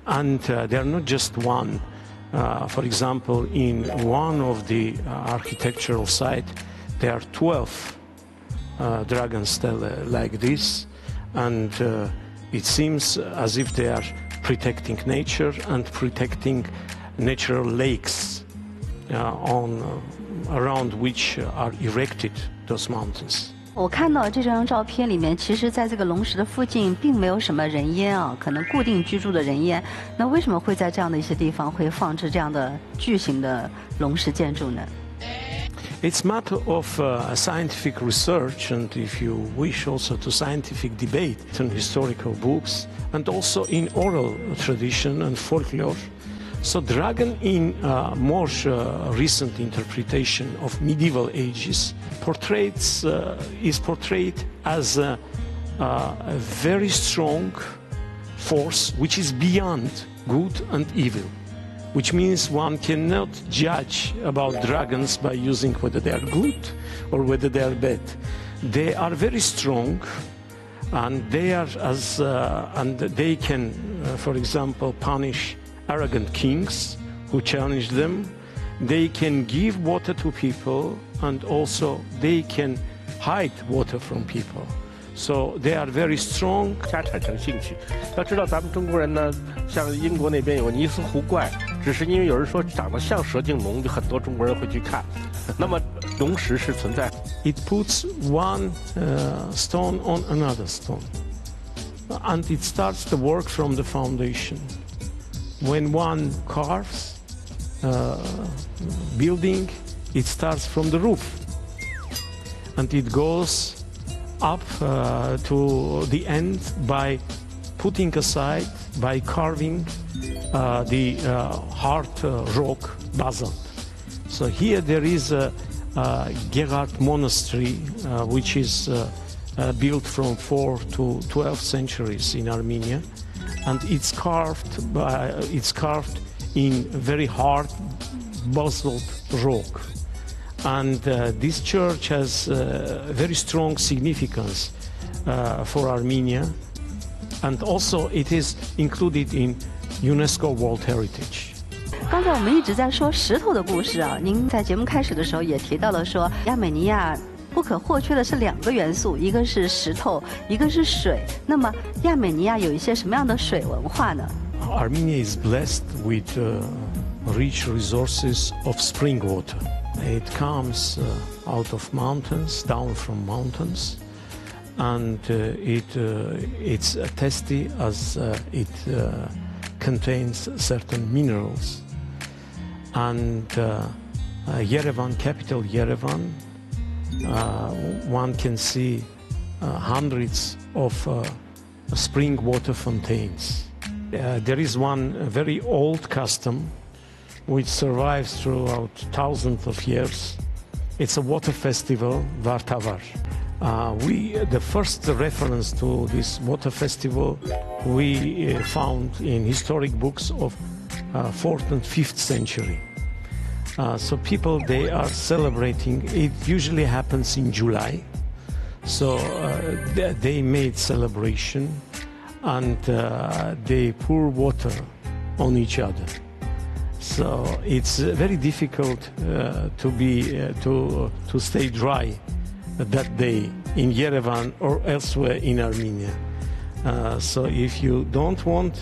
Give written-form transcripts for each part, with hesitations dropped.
And they are not just one. For example, in one of the architectural site, there are 12 dragon stelae like this, and it seems as if they are protecting nature and protecting natural lakes around which are erected those mountains. 我看到这张照片里面，其实在这个龙石的附近并没有什么人烟啊，可能固定居住的人烟。那为什么会在这样的一些地方会放置这样的巨型的龙石建筑呢？ It's matter of scientific research, and if you wish, also to scientific debate in historical books, and also in oral tradition and folklore. So dragon in more recent interpretation of medieval ages is portrayed as a very strong force which is beyond good and evil, which means one cannot judge about dragons by using whether they are good or whether they are bad. They are very strong, and they are and they can, for example, punish arrogant kings who challenge them. They can give water to people, and also they can hide water from people. So they are very strong. 家产生兴趣。要知道，咱们中国人呢，像英国那边有尼斯湖怪，只是因为有人说长得像蛇颈龙，就很多中国人会去看。那么龙石是存在。 It puts one stone on another stone, and it starts the work from the foundation. When one carves building, it starts from the roof, and it goes up to the end by putting aside, by carving the hard rock basalt. So here there is a Gerard monastery, which is built from 4 to 12th centuries in Armenia, and it's carved in very hard basalt rock. And this church has very strong significance for Armenia, and also it is included in UNESCO World Heritage. 刚才我们一直在说石头的故事啊，您在节目开始的时候也提到了说，亚美尼亚不可或缺的是2个元素，一个是石头，一个是水。那么亚美尼亚有一些什么样的水文化呢？ Armenia is blessed with rich resources of spring water. It comes out of mountains, down from mountains, and it's tasty as it contains certain minerals. And Yerevan, capital Yerevan, one can see hundreds of spring water fontains. There is one very old custom which survives throughout thousands of years. It's a water festival, Vartavar. The first reference to this water festival we found in historic books of 4th and 5th century. So people, they are celebrating. It usually happens in July. So they made celebration, and they pour water on each other. So it's very difficult to stay dry that day in Yerevan or elsewhere in Armenia. So if you don't want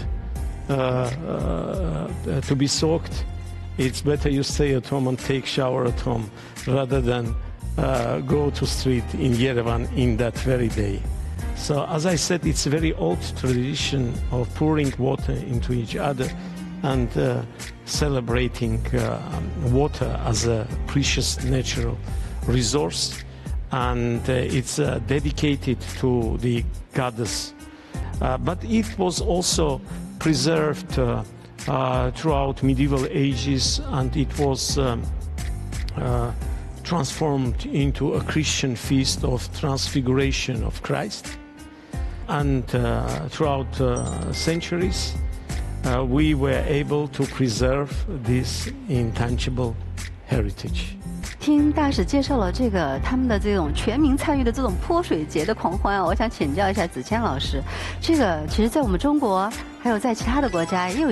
to be soaked, it's better you stay at home and take shower at home rather than go to street in Yerevan in that very day. So as I said, it's a very old tradition of pouring water into each other and celebrating water as a precious natural resource, and it's dedicated to the goddess. But it was also preserved throughout medieval ages, and it was transformed into a Christian feast of Transfiguration of Christ. And throughout centuries, we were able to preserve this intangible heritage. 听大使介绍了这个他们的这种全民参与的这种泼水节的狂欢啊，我想请教一下子谦老师，这个其实在我们中国还有在其他的国家也有